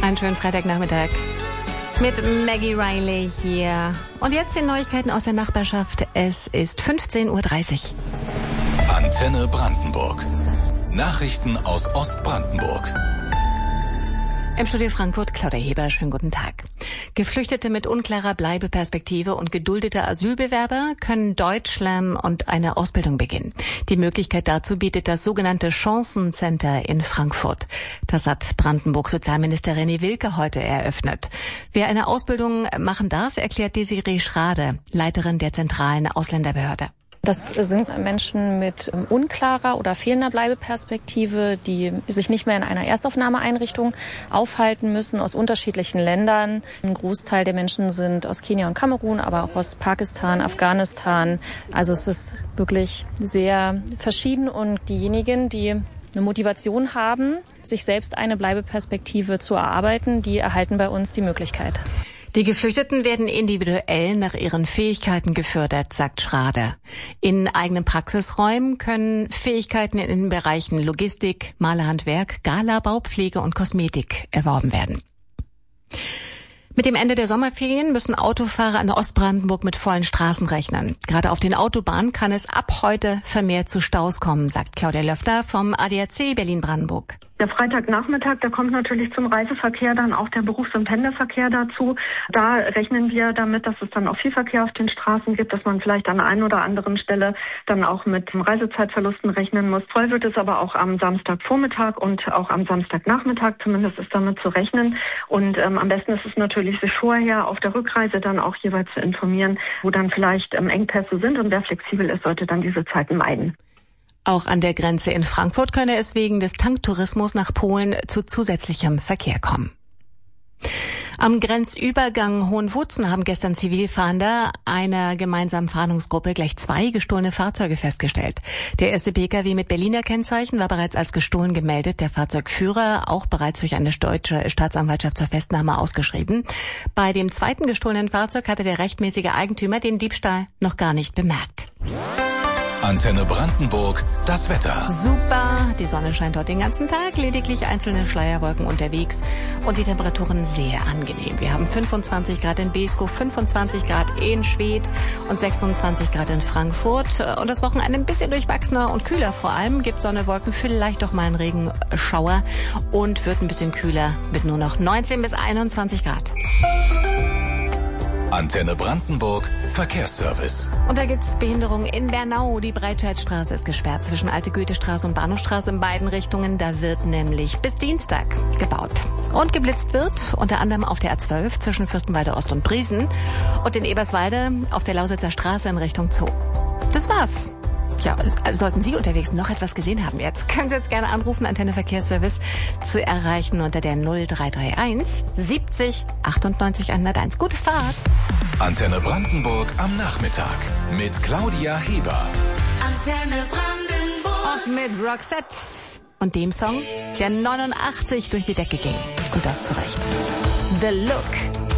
Einen schönen Freitagnachmittag mit Maggie Riley hier. Und jetzt die Neuigkeiten aus der Nachbarschaft. Es ist 15:30 Uhr. Antenne Brandenburg. Nachrichten aus Ostbrandenburg. Im Studio Frankfurt, Claudia Heber, schönen guten Tag. Geflüchtete mit unklarer Bleibeperspektive und geduldete Asylbewerber können Deutsch lernen und eine Ausbildung beginnen. Die Möglichkeit dazu bietet das sogenannte Chancencenter in Frankfurt. Das hat Brandenburgs Sozialminister René Wilke heute eröffnet. Wer eine Ausbildung machen darf, erklärt Desiree Schrade, Leiterin der zentralen Ausländerbehörde. Das sind Menschen mit unklarer oder fehlender Bleibeperspektive, die sich nicht mehr in einer Erstaufnahmeeinrichtung aufhalten müssen, aus unterschiedlichen Ländern. Ein Großteil der Menschen sind aus Kenia und Kamerun, aber auch aus Pakistan, Afghanistan. Also es ist wirklich sehr verschieden und diejenigen, die eine Motivation haben, sich selbst eine Bleibeperspektive zu erarbeiten, die erhalten bei uns die Möglichkeit. Die Geflüchteten werden individuell nach ihren Fähigkeiten gefördert, sagt Schrade. In eigenen Praxisräumen können Fähigkeiten in den Bereichen Logistik, Malerhandwerk, Galabau, Pflege und Kosmetik erworben werden. Mit dem Ende der Sommerferien müssen Autofahrer in Ostbrandenburg mit vollen Straßen rechnen. Gerade auf den Autobahnen kann es ab heute vermehrt zu Staus kommen, sagt Claudia Löffler vom ADAC Berlin-Brandenburg. Der Freitagnachmittag, da kommt natürlich zum Reiseverkehr dann auch der Berufs- und Pendelverkehr dazu. Da rechnen wir damit, dass es dann auch viel Verkehr auf den Straßen gibt, dass man vielleicht an der einen oder anderen Stelle dann auch mit Reisezeitverlusten rechnen muss. Voll wird es aber auch am Samstagvormittag und auch am Samstagnachmittag, zumindest ist damit zu rechnen. Und am besten ist es natürlich, sich vorher auf der Rückreise dann auch jeweils zu informieren, wo dann vielleicht Engpässe sind, und wer flexibel ist, sollte dann diese Zeiten meiden. Auch an der Grenze in Frankfurt könne es wegen des Tanktourismus nach Polen zu zusätzlichem Verkehr kommen. Am Grenzübergang Hohenwutzen haben gestern Zivilfahnder einer gemeinsamen Fahndungsgruppe gleich 2 gestohlene Fahrzeuge festgestellt. Der erste Pkw mit Berliner Kennzeichen war bereits als gestohlen gemeldet, der Fahrzeugführer auch bereits durch eine deutsche Staatsanwaltschaft zur Festnahme ausgeschrieben. Bei dem zweiten gestohlenen Fahrzeug hatte der rechtmäßige Eigentümer den Diebstahl noch gar nicht bemerkt. Antenne Brandenburg, das Wetter. Super, die Sonne scheint dort den ganzen Tag, lediglich einzelne Schleierwolken unterwegs und die Temperaturen sehr angenehm. Wir haben 25 Grad in Beeskow, 25 Grad in Schwedt und 26 Grad in Frankfurt. Und das Wochenende ein bisschen durchwachsener und kühler vor allem. Gibt Sonne, Wolken, vielleicht auch mal einen Regenschauer und wird ein bisschen kühler mit nur noch 19 bis 21 Grad. Antenne Brandenburg, Verkehrsservice. Und da gibt's Behinderungen in Bernau. Die Breitscheidstraße ist gesperrt zwischen Alte Goethestraße und Bahnhofstraße in beiden Richtungen. Da wird nämlich bis Dienstag gebaut. Und geblitzt wird unter anderem auf der A12 zwischen Fürstenwalde Ost und Briesen und in Eberswalde auf der Lausitzer Straße in Richtung Zoo. Das war's. Ja, also sollten Sie unterwegs noch etwas gesehen haben jetzt, können Sie jetzt gerne anrufen, Antenne Verkehrsservice zu erreichen unter der 0331 70 98 101. Gute Fahrt! Antenne Brandenburg am Nachmittag mit Claudia Heber. Antenne Brandenburg. Und mit Roxette und dem Song, der 89 durch die Decke ging. Und das zu Recht. The Look.